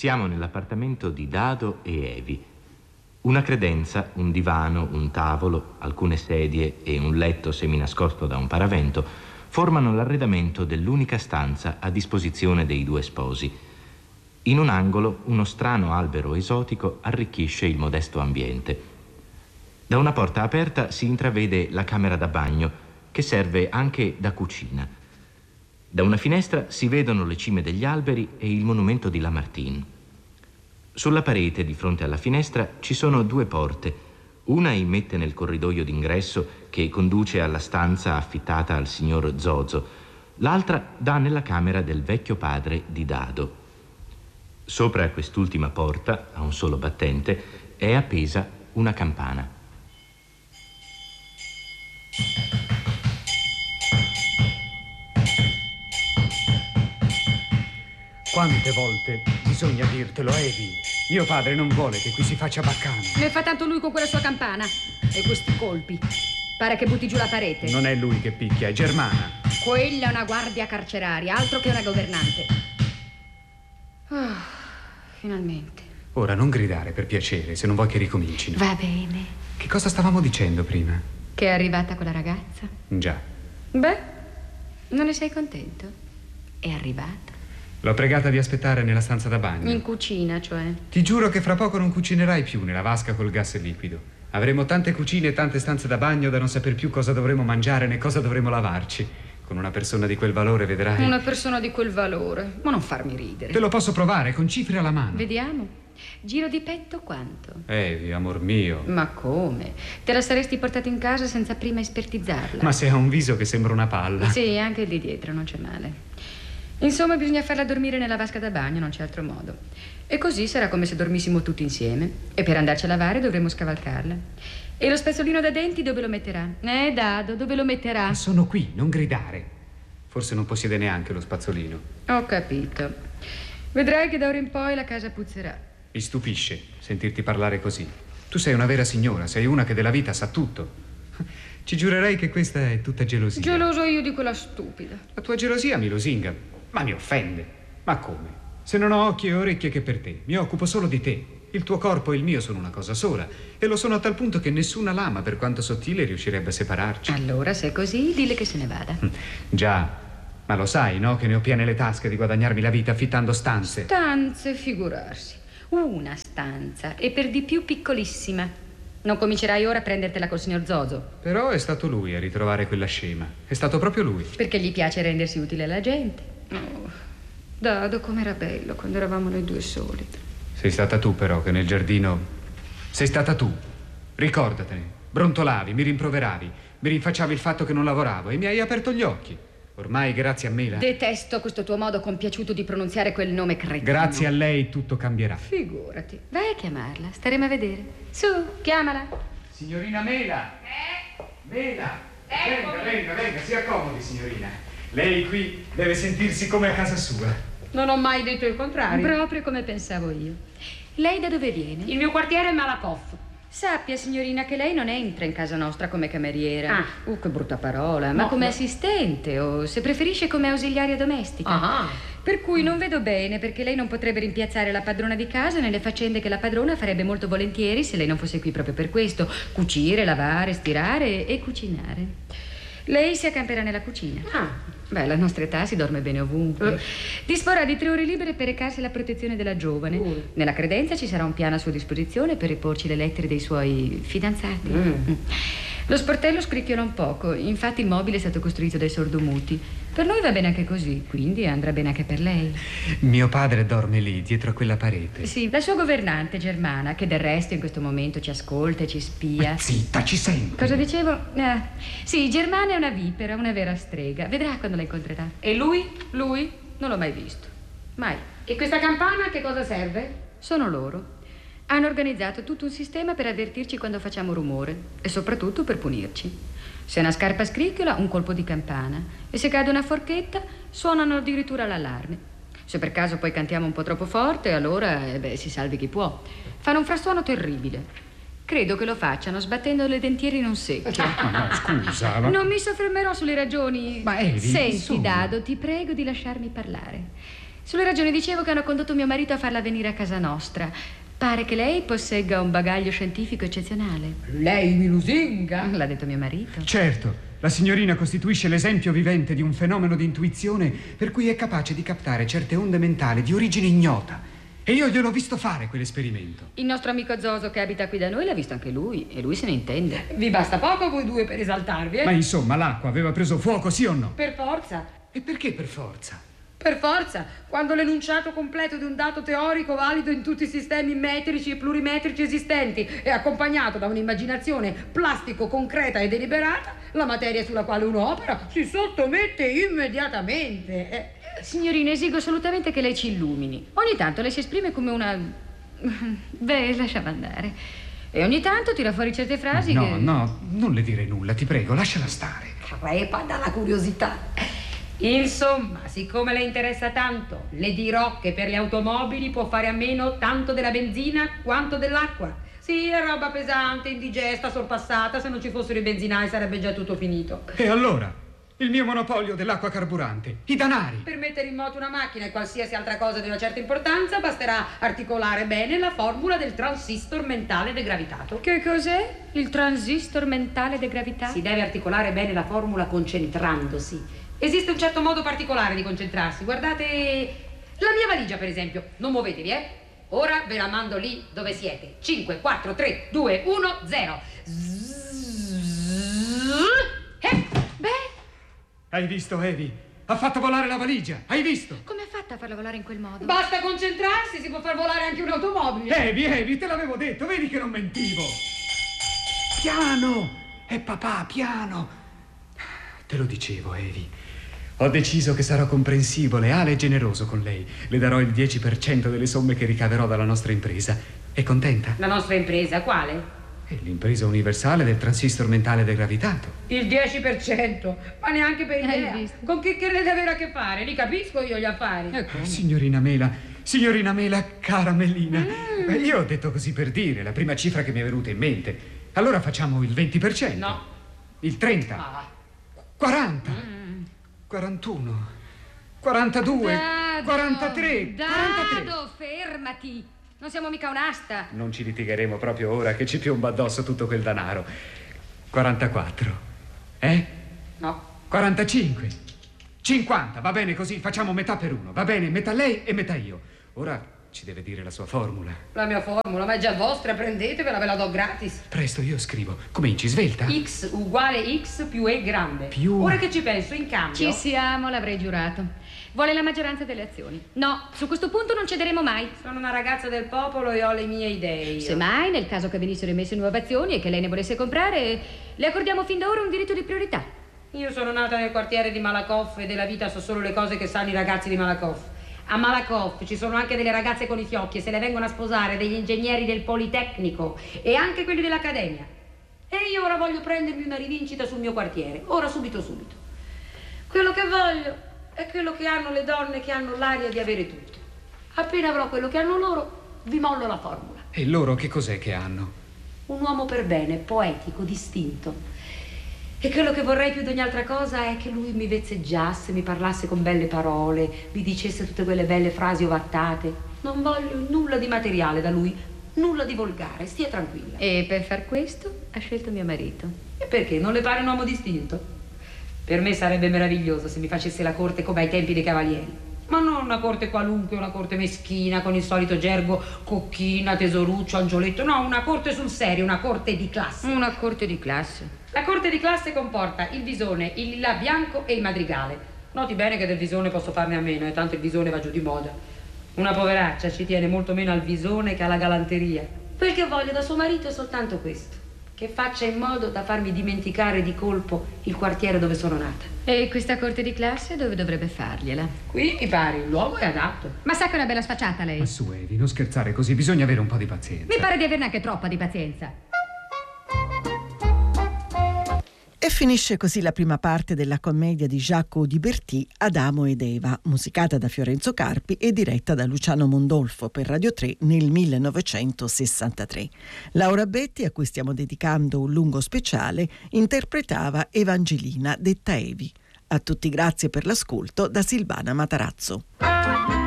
Siamo nell'appartamento di Dado e Evi. Una credenza, un divano, un tavolo, alcune sedie e un letto seminascosto da un paravento formano l'arredamento dell'unica stanza a disposizione dei due sposi. In un angolo uno strano albero esotico arricchisce il modesto ambiente. Da una porta aperta si intravede la camera da bagno, che serve anche da cucina. Da una finestra si vedono le cime degli alberi e il monumento di Lamartine. Sulla parete, di fronte alla finestra, ci sono due porte. Una immette nel corridoio d'ingresso che conduce alla stanza affittata al signor Zozo. L'altra dà nella camera del vecchio padre di Dado. Sopra quest'ultima porta, a un solo battente, è appesa una campana. Quante volte bisogna dirtelo, Evi? Mio padre non vuole che qui si faccia baccano. Ne fa tanto lui con quella sua campana. E questi colpi. Pare che butti giù la parete. Non è lui che picchia, è Germana. Quella è una guardia carceraria, altro che una governante. Oh, finalmente. Ora non gridare, per piacere, se non vuoi che ricomincino. Va bene. Che cosa stavamo dicendo prima? Che è arrivata quella ragazza? Già. Beh, non ne sei contento? È arrivata. L'ho pregata di aspettare nella stanza da bagno. In cucina, cioè? Ti giuro che fra poco non cucinerai più nella vasca col gas liquido. Avremo tante cucine e tante stanze da bagno da non saper più cosa dovremo mangiare né cosa dovremo lavarci. Con una persona di quel valore, vedrai. Una persona di quel valore? Ma non farmi ridere. Te lo posso provare, con cifre alla mano. Vediamo. Giro di petto quanto? Evi, amor mio. Ma come? Te la saresti portata in casa senza prima espertizzarla? Ma se ha un viso che sembra una palla. Sì, anche di dietro, non c'è male. Insomma, bisogna farla dormire nella vasca da bagno, non c'è altro modo. E così sarà come se dormissimo tutti insieme. E per andarci a lavare dovremo scavalcarla. E lo spazzolino da denti dove lo metterà? Dado, dove lo metterà? Ma sono qui, non gridare. Forse non possiede neanche lo spazzolino. Ho capito. Vedrai che da ora in poi la casa puzzerà. Mi stupisce sentirti parlare così. Tu sei una vera signora, sei una che della vita sa tutto. Ci giurerei che questa è tutta gelosia. Geloso io di quella stupida. La tua gelosia mi lusinga, ma mi offende. Ma come? Se non ho occhi e orecchie che per te, mi occupo solo di te. Il tuo corpo e il mio sono una cosa sola. E lo sono a tal punto che nessuna lama, per quanto sottile, riuscirebbe a separarci. Allora, se è così, dille che se ne vada. Già, ma lo sai, no? Che ne ho piene le tasche di guadagnarmi la vita affittando stanze. Stanze, figurarsi. Una stanza, e per di più piccolissima. Non comincerai ora a prendertela col signor Zozo. Però è stato lui a ritrovare quella scema. È stato proprio lui. Perché gli piace rendersi utile alla gente. Oh, Dado, com'era bello quando eravamo noi due soli. Sei stata tu però che nel giardino... Sei stata tu. Ricordatene. Brontolavi, mi rimproveravi, mi rinfacciavi il fatto che non lavoravo e mi hai aperto gli occhi. Ormai, grazie a me, Detesto questo tuo modo compiaciuto di pronunziare quel nome cretino. Grazie a lei tutto cambierà. Figurati. Vai a chiamarla, staremo a vedere. Su, chiamala. Signorina Mela. Mela. Venga, si accomodi, signorina. Lei qui deve sentirsi come a casa sua. Non ho mai detto il contrario. Proprio come pensavo io. Lei da dove viene? Il mio quartiere è Malakoff. Sappia, signorina, che lei non entra in casa nostra come cameriera. Ah. Che brutta parola. Ma No, come no. assistente o, se preferisce, come ausiliaria domestica. Ah. Per cui non vedo bene perché lei non potrebbe rimpiazzare la padrona di casa nelle faccende che la padrona farebbe molto volentieri se lei non fosse qui proprio per questo. Cucire, lavare, stirare e cucinare. Lei si accamperà nella cucina. Ah. Beh, alla nostra età si dorme bene ovunque. Disporrà di 3 ore libere per recarsi alla protezione della giovane. Nella credenza ci sarà un piano a sua disposizione per riporci le lettere dei suoi fidanzati. Lo sportello scricchiola un poco, infatti il mobile è stato costruito dai sordomuti. Per noi va bene anche così, quindi andrà bene anche per lei. Mio padre dorme lì, dietro a quella parete. Sì, la sua governante, Germana, che del resto in questo momento ci ascolta e ci spia. Ma zitta, ci senti. Cosa dicevo? Sì, Germana è una vipera, una vera strega. Vedrà quando la incontrerà. E lui? Lui? Non l'ho mai visto. Mai. E questa campana a che cosa serve? Sono loro. Hanno organizzato tutto un sistema per avvertirci quando facciamo rumore e soprattutto per punirci. Se una scarpa scricchiola, un colpo di campana, e se cade una forchetta, suonano addirittura l'allarme. Se per caso poi cantiamo un po' troppo forte, allora, si salvi chi può. Fanno un frastuono terribile. Credo che lo facciano sbattendo le dentiere in un secchio. Ma no, scusa, ma... Non mi soffermerò sulle ragioni. Ma Evi, Senti, insomma... Dado, ti prego di lasciarmi parlare. Sulle ragioni dicevo che hanno condotto mio marito a farla venire a casa nostra. Pare che lei possegga un bagaglio scientifico eccezionale. Lei mi lusinga? L'ha detto mio marito. Certo, la signorina costituisce l'esempio vivente di un fenomeno di intuizione per cui è capace di captare certe onde mentali di origine ignota. E io gliel'ho visto fare quell'esperimento. Il nostro amico Zoso che abita qui da noi l'ha visto anche lui e lui se ne intende. Vi basta poco a voi due per esaltarvi, Ma insomma, l'acqua aveva preso fuoco, sì o no? Per forza. E perché per forza? Per forza, quando l'enunciato completo di un dato teorico valido in tutti i sistemi metrici e plurimetrici esistenti è accompagnato da un'immaginazione plastico, concreta e deliberata, la materia sulla quale uno opera si sottomette immediatamente. Signorina, esigo assolutamente che lei ci illumini. Ogni tanto lei si esprime come una... Beh, lasciamo andare. E ogni tanto tira fuori certe frasi No, che... no, non le dire nulla, ti prego, lasciala stare. Crepa dalla curiosità. Insomma, siccome le interessa tanto, le dirò che per le automobili può fare a meno tanto della benzina quanto dell'acqua. Sì, è roba pesante, indigesta, sorpassata. Se non ci fossero i benzinai sarebbe già tutto finito. E allora? Il mio monopolio dell'acqua carburante, i danari. Per mettere in moto una macchina e qualsiasi altra cosa di una certa importanza basterà articolare bene la formula del transistor mentale degravitato. Che cos'è? Il transistor mentale degravitato? Si deve articolare bene la formula concentrandosi. Esiste un certo modo particolare di concentrarsi. Guardate la mia valigia, per esempio. Non muovetevi, Ora ve la mando lì dove siete. 5, 4, 3, 2, 1, 0. Beh, Hai visto, Evi? Ha fatto volare la valigia, hai visto? come ha fatto a farla volare in quel modo? Basta concentrarsi, si può far volare anche un'automobile. Evi, te l'avevo detto, vedi che non mentivo. Piano! È papà, piano! Te lo dicevo, Evi. Ho deciso che sarò comprensivo, leale e generoso con lei. Le darò il 10% delle somme che ricaverò dalla nostra impresa. È contenta? La nostra impresa, quale? È l'impresa universale del transistor mentale degravitato. Il 10%, ma neanche per idea. Hai visto? Con che deve avere a che fare? Li capisco io gli affari. Signorina Mela, cara Melina. Io ho detto così per dire, la prima cifra che mi è venuta in mente. Allora facciamo il 20%. No. Il 30%. Ah. 40. 41. 42. 43. 43. Dado, fermati. Non siamo mica un'asta. Non ci litigheremo proprio ora che ci piomba addosso tutto quel denaro. 44. No. 45. 50. Va bene così, facciamo metà per uno. Va bene, metà lei e metà io. Ora ci deve dire la sua formula. La mia formula, ma è già vostra, prendetevela, ve la do gratis. Presto, io scrivo. Cominci, svelta. X uguale X più E grande. Più. Ora che ci penso, in cambio... Ci siamo, l'avrei giurato. Vuole la maggioranza delle azioni. No, su questo punto non cederemo mai. Sono una ragazza del popolo e ho le mie idee. io. Semmai, nel caso che venissero emesse nuove azioni e che lei ne volesse comprare, le accordiamo fin da ora un diritto di priorità. Io sono nata nel quartiere di Malakoff e della vita so solo le cose che sanno i ragazzi di Malakoff. A Malakoff ci sono anche delle ragazze con i fiocchi e se le vengono a sposare degli ingegneri del Politecnico e anche quelli dell'Accademia. E io ora voglio prendermi una rivincita sul mio quartiere. Ora, subito. Quello che voglio è quello che hanno le donne che hanno l'aria di avere tutto. Appena avrò quello che hanno loro, vi mollo la formula. E loro che cos'è che hanno? Un uomo per bene, poetico, distinto. E quello che vorrei più di ogni altra cosa è che lui mi vezzeggiasse, mi parlasse con belle parole, mi dicesse tutte quelle belle frasi ovattate. Non voglio nulla di materiale da lui, nulla di volgare, stia tranquilla. E per far questo ha scelto mio marito. E perché? Non le pare un uomo distinto? Per me sarebbe meraviglioso se mi facesse la corte come ai tempi dei cavalieri. Ma non una corte qualunque, una corte meschina con il solito gergo cocchina, tesoruccio, angioletto. No, una corte sul serio, una corte di classe. Una corte di classe. La corte di classe comporta il visone, il lilla bianco e il madrigale. Noti bene che del visone posso farne a meno, e tanto il visone va giù di moda. Una poveraccia ci tiene molto meno al visone che alla galanteria. Quel che voglio da suo marito è soltanto questo: che faccia in modo da farmi dimenticare di colpo il quartiere dove sono nata. E questa corte di classe dove dovrebbe fargliela? Qui mi pare il luogo è adatto. Ma sa che è una bella sfacciata lei? Ma su, Evi, non scherzare così, bisogna avere un po' di pazienza. Mi pare di averne anche troppa di pazienza. E finisce così la prima parte della commedia di Jacques Audiberti, Adamo ed Eva, musicata da Fiorenzo Carpi e diretta da Luciano Mondolfo per Radio 3 nel 1963. Laura Betti, a cui stiamo dedicando un lungo speciale, interpretava Evangelina, detta Evi. A tutti grazie per l'ascolto da Silvana Matarazzo.